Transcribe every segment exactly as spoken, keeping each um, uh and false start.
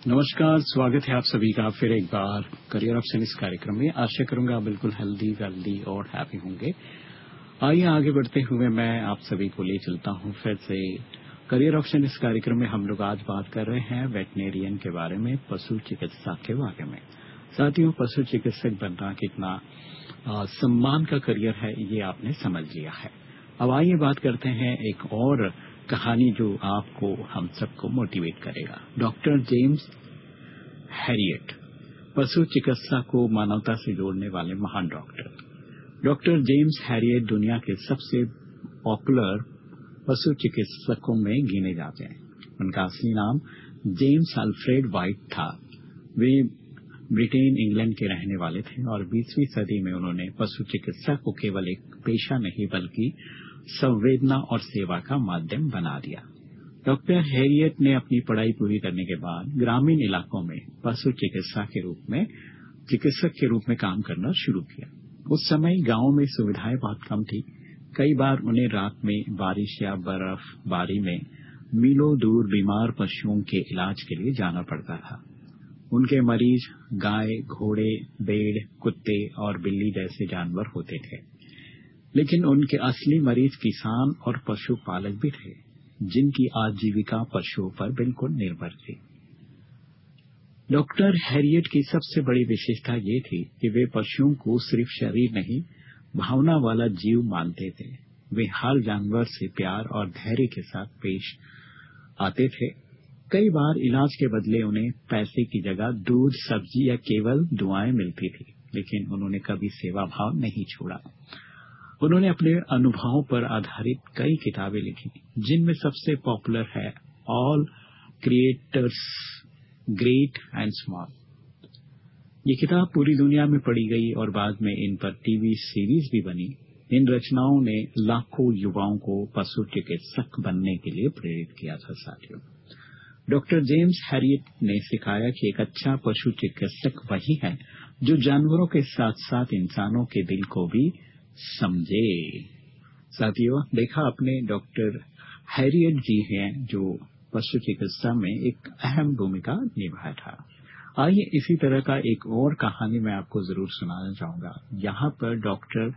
नमस्कार, स्वागत है आप सभी का फिर एक बार करियर ऑप्शन इस कार्यक्रम में। आशा करूंगा आप बिल्कुल हेल्दी वेल्दी और हैप्पी होंगे। आइए आगे बढ़ते हुए मैं आप सभी को ले चलता हूं फिर से करियर ऑप्शन इस कार्यक्रम में। हम लोग आज बात कर रहे हैं वेटनेरियन के बारे में, पशु चिकित्सा के बारे में। साथियों, पशु चिकित्सक बनना कितना आ, सम्मान का करियर है ये आपने समझ लिया है। अब आइए बात करते हैं एक और कहानी जो आपको हम सबको मोटिवेट करेगा। डॉक्टर जेम्स हैरियट, पशु चिकित्सा को मानवता से जोड़ने वाले महान डॉक्टर। डॉक्टर जेम्स हैरियट दुनिया के सबसे पॉपुलर पशु चिकित्सकों में गिने जाते हैं। उनका असली नाम जेम्स अल्फ्रेड व्हाइट था। वे ब्रिटेन, इंग्लैंड के रहने वाले थे और बीसवीं सदी में उन्होंने पशु चिकित्सा को केवल एक पेशा नहीं बल्कि संवेदना और सेवा का माध्यम बना दिया। डॉक्टर हैरियट ने अपनी पढ़ाई पूरी करने के बाद ग्रामीण इलाकों में पशु चिकित्सा के रूप में चिकित्सक के रूप में काम करना शुरू किया। उस समय गांवों में सुविधाएं बहुत कम थी। कई बार उन्हें रात में बारिश या बर्फबारी में मीलों दूर बीमार पशुओं के इलाज के लिए जाना पड़ता था। उनके मरीज गाय, घोड़े, भेड़, कुत्ते और बिल्ली जैसे जानवर होते थे, लेकिन उनके असली मरीज किसान और पशुपालक भी थे, जिनकी आजीविका पशुओं पर बिल्कुल निर्भर थी। डॉक्टर हैरियट की सबसे बड़ी विशेषता ये थी कि वे पशुओं को सिर्फ शरीर नहीं, भावना वाला जीव मानते थे। वे हर जानवर से प्यार और धैर्य के साथ पेश आते थे। कई बार इलाज के बदले उन्हें पैसे की जगह दूध, सब्जी या केवल दुआएं मिलती थी, लेकिन उन्होंने कभी सेवा भाव नहीं छोड़ा। उन्होंने अपने अनुभवों पर आधारित कई किताबें लिखी, जिनमें सबसे पॉपुलर है all creators great and small. ये किताब पूरी दुनिया में पढ़ी गई और बाद में इन पर टीवी सीरीज भी बनी। इन रचनाओं ने लाखों युवाओं को पशु चिकित्सक बनने के लिए प्रेरित किया था। साथियों, डॉक्टर जेम्स हैरियट ने सिखाया कि एक अच्छा पशु चिकित्सक वही है जो जानवरों के साथ साथ इंसानों के दिल को भी समझे। साथियों, देखा आपने, डॉक्टर हैरियट जी हैं जो पशु चिकित्सा में एक अहम भूमिका निभाया था। आइए इसी तरह का एक और कहानी मैं आपको जरूर सुनाना चाहूंगा। यहाँ पर डॉक्टर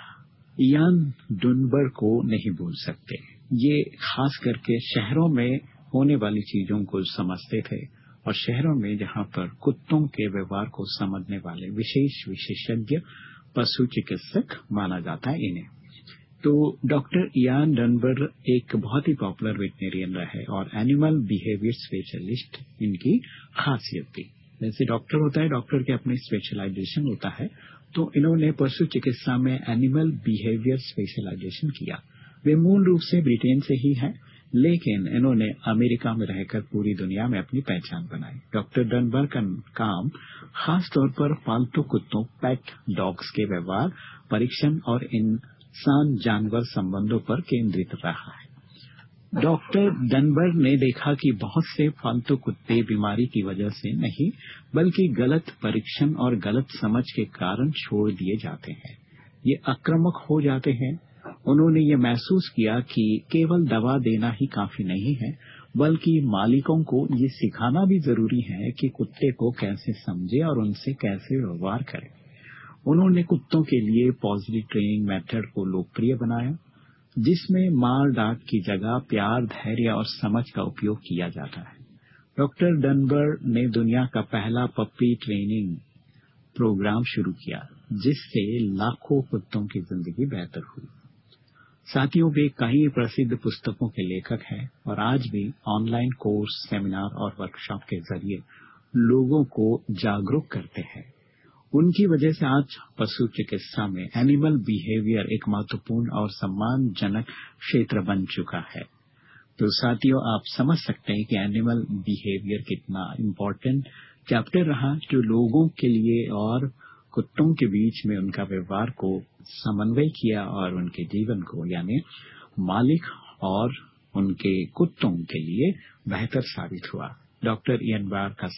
इयान डुनबर को नहीं भूल सकते। ये खास करके शहरों में होने वाली चीजों को समझते थे और शहरों में जहाँ पर कुत्तों के व्यवहार को समझने वाले विशेष विशेषज्ञ पशु चिकित्सक माना जाता है इन्हें। तो डॉक्टर इयान डनबर एक बहुत ही पॉपुलर वेटनेरियन रहे और एनिमल बिहेवियर स्पेशलिस्ट इनकी खासियत थी। जैसे डॉक्टर होता है, डॉक्टर के अपने स्पेशलाइजेशन होता है, तो इन्होंने पशु चिकित्सा में एनिमल बिहेवियर स्पेशलाइजेशन किया। वे मूल रूप से ब्रिटेन से ही हैं, लेकिन इन्होंने अमेरिका में रहकर पूरी दुनिया में अपनी पहचान बनाई। डॉक्टर डनबर का काम खास तौर पर पालतू कुत्तों, पेट डॉग्स के व्यवहार परीक्षण और इंसान जानवर संबंधों पर केंद्रित रहा है। डॉक्टर डनबर ने देखा कि बहुत से पालतू कुत्ते बीमारी की वजह से नहीं, बल्कि गलत परीक्षण और गलत समझ के कारण छोड़ दिए जाते हैं। ये आक्रामक हो जाते हैं। उन्होंने ये महसूस किया कि केवल दवा देना ही काफी नहीं है, बल्कि मालिकों को ये सिखाना भी जरूरी है कि कुत्ते को कैसे समझे और उनसे कैसे व्यवहार करें। उन्होंने कुत्तों के लिए पॉजिटिव ट्रेनिंग मेथड को लोकप्रिय बनाया, जिसमें मार डांट की जगह प्यार, धैर्य और समझ का उपयोग किया जाता है। डॉक्टर डनबर ने दुनिया का पहला पप्पी ट्रेनिंग प्रोग्राम शुरू किया, जिससे लाखों कुत्तों की जिंदगी बेहतर हुई। साथियों, वे कई प्रसिद्ध पुस्तकों के लेखक हैं और आज भी ऑनलाइन कोर्स, सेमिनार और वर्कशॉप के जरिए लोगों को जागरूक करते हैं। उनकी वजह से आज पशु चिकित्सा में एनिमल बिहेवियर एक महत्वपूर्ण और सम्मानजनक क्षेत्र बन चुका है। तो साथियों, आप समझ सकते हैं कि एनिमल बिहेवियर कितना इम्पोर्टेंट चैप्टर रहा, जो लोगों के लिए और कुत्तों के बीच में उनका व्यवहार को समन्वय किया और उनके जीवन को, यानी मालिक और उनके कुत्तों के लिए बेहतर साबित हुआ। डॉक्टर इयान बार का